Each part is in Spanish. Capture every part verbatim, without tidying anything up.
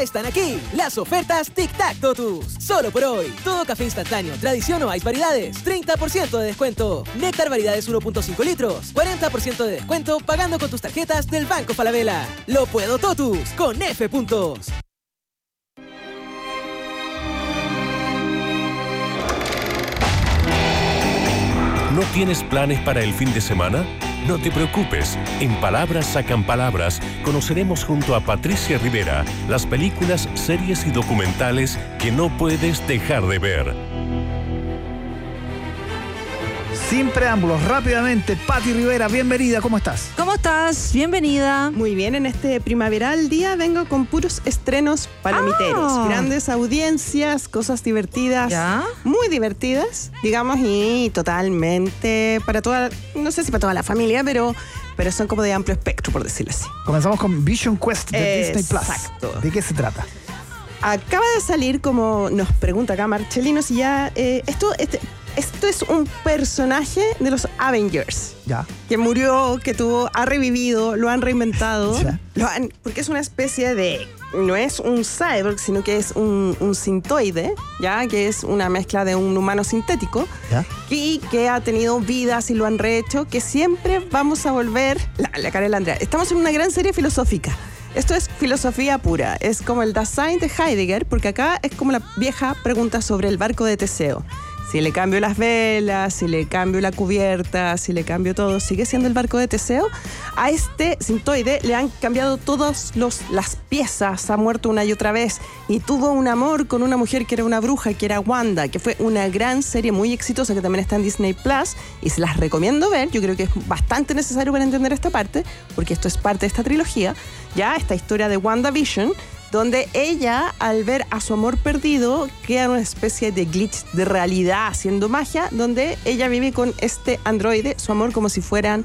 Están aquí las ofertas Tic Tac Totus. Solo por hoy. Todo café instantáneo, tradición o ice variedades. treinta por ciento de descuento. Néctar variedades uno punto cinco litros. cuarenta por ciento de descuento pagando con tus tarjetas del Banco Falabella. Lo puedo Totus con F puntos. ¿No tienes planes para el fin de semana? No te preocupes, en Palabras Sacan Palabras conoceremos junto a Patricia Rivera las películas, series y documentales que no puedes dejar de ver. Sin preámbulos, rápidamente, Pati Rivera, bienvenida, ¿cómo estás? ¿Cómo estás? Bienvenida. Muy bien, en este primaveral día vengo con puros estrenos palomiteros. Ah. Grandes audiencias, cosas divertidas, ¿Ya? muy divertidas, digamos, y totalmente para toda, no sé si para toda la familia, pero, pero son como de amplio espectro, por decirlo así. Comenzamos con Vision Quest de Exacto. Disney Plus. ¿De qué se trata? Acaba de salir, como nos pregunta acá Marcelino, si ya eh, esto, este, esto es un personaje de los Avengers. Ya. Que murió, que tuvo, ha revivido, lo han reinventado. Ya. Lo han, porque es una especie de, no es un cyborg, sino que es un, un sintoide, ¿ya? Que es una mezcla de un humano sintético. ¿Ya? Y que ha tenido vidas y lo han rehecho, que siempre vamos a volver, la, la cara de la Andrea, estamos en una gran serie filosófica. Esto es filosofía pura, es como el Dasein de Heidegger, porque acá es como la vieja pregunta sobre el barco de Teseo. Si le cambio las velas, si le cambio la cubierta, si le cambio todo, ¿sigue siendo el barco de Teseo? A este sintoide le han cambiado todas las piezas, ha muerto una y otra vez, y tuvo un amor con una mujer que era una bruja, que era Wanda, que fue una gran serie muy exitosa que también está en Disney Plus, y se las recomiendo ver. Yo creo que es bastante necesario para entender esta parte, porque esto es parte de esta trilogía, ya esta historia de WandaVision, donde ella, al ver a su amor perdido, crea una especie de glitch de realidad haciendo magia, donde ella vive con este androide, su amor, como si fueran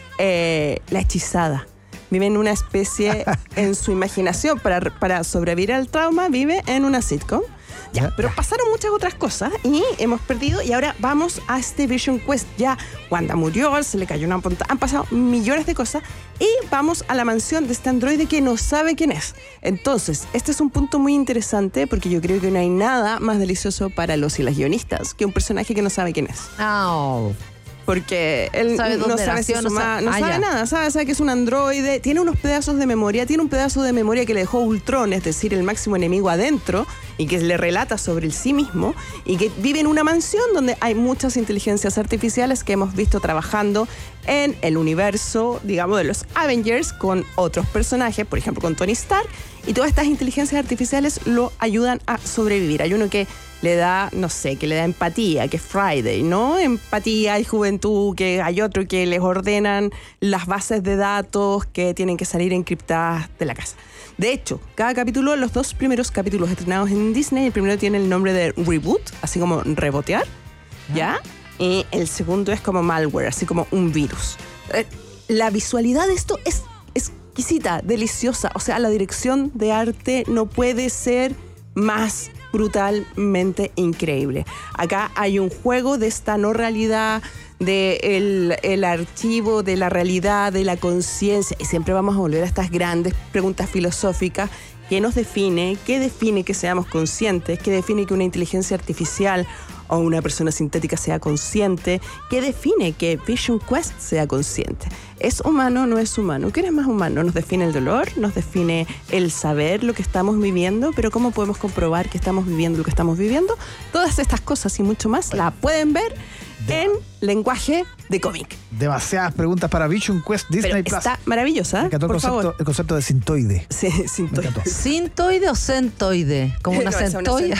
eh, la hechizada. Vive en una especie, en su imaginación, para, para sobrevivir al trauma, vive en una sitcom. Ya, pero pasaron muchas otras cosas y hemos perdido, y ahora vamos a este Vision Quest. Ya Wanda murió, se le cayó una punta, han pasado millones de cosas y vamos a la mansión de este androide que no sabe quién es. Entonces, este es un punto muy interesante porque yo creo que no hay nada más delicioso para los y las guionistas que un personaje que no sabe quién es. Oh. Porque él ¿Sabe no dónde sabe si nació? su No ma- sabe- no Ah, sabe ya. nada, sabe, sabe que es un androide, tiene unos pedazos de memoria, tiene un pedazo de memoria que le dejó Ultron, es decir, el máximo enemigo adentro, y que le relata sobre el sí mismo, y que vive en una mansión donde hay muchas inteligencias artificiales que hemos visto trabajando en el universo, digamos, de los Avengers con otros personajes, por ejemplo, con Tony Stark, y todas estas inteligencias artificiales lo ayudan a sobrevivir. Hay uno que le da, no sé, que le da empatía, que es Friday, ¿no? Empatía y juventud, que hay otro que les ordenan las bases de datos que tienen que salir encriptadas de la casa. De hecho, cada capítulo, los dos primeros capítulos estrenados en Disney, el primero tiene el nombre de Reboot, así como rebotear, ¿ya? Y el segundo es como malware, así como un virus. Eh, La visualidad de esto es exquisita, deliciosa. O sea, la dirección de arte no puede ser más brutalmente increíble. Acá hay un juego de esta no realidad, de el, el archivo de la realidad, de la conciencia, y siempre vamos a volver a estas grandes preguntas filosóficas. ¿Qué nos define? ¿Qué define que seamos conscientes? ¿Qué define que una inteligencia artificial o una persona sintética sea consciente? ¿Qué define que Vision Quest sea consciente? ¿Es humano o no es humano? ¿Qué es más humano? ¿Nos define el dolor? ¿Nos define el saber lo que estamos viviendo? ¿Pero cómo podemos comprobar que estamos viviendo lo que estamos viviendo? Todas estas cosas y mucho más la pueden ver en lenguaje de cómic. Demasiadas preguntas para Vision Quest Disney Pero Plus. está maravillosa, Me ¿eh? encantó el Por concepto, favor. el concepto de sintoide. Sí, sin Me encantó. ¿Cintoide o centoide? Como una No, es una centolla.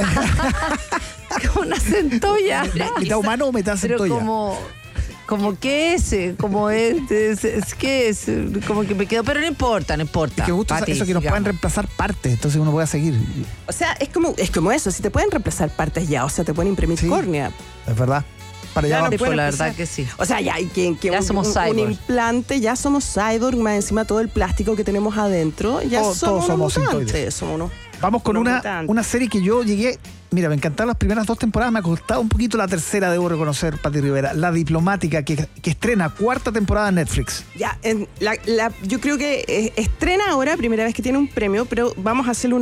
Como una centolla. ¿Mitad humano o mitad Pero centolla? como... Como que es, como es, es, es que es, como que me quedo, pero no importa, no importa. Es que gusta Pati, eso que nos sigamos. pueden reemplazar partes, entonces uno puede seguir. O sea, es como, es como eso, si te pueden reemplazar partes ya, o sea, te pueden imprimir Sí. córnea. Es verdad. Para allá Ya no vamos. Sí, pues, pueden la empezar. verdad que sí. O sea, ya, y que, que Ya un, somos un- un cyborg. implante, ya somos cyborg, más encima todo el plástico que tenemos adentro, ya Todos- somos, todos somos unos sintoides. mutantes, somos unos. Vamos con unos una, mutantes. una serie que yo llegué mira, me encantaron las primeras dos temporadas, me ha costado un poquito la tercera, debo reconocer, Pati Rivera. La Diplomática, que, que estrena cuarta temporada en Netflix. Ya, en la, la, yo creo que eh, estrena ahora, primera vez que tiene un premio, pero vamos a hacerle una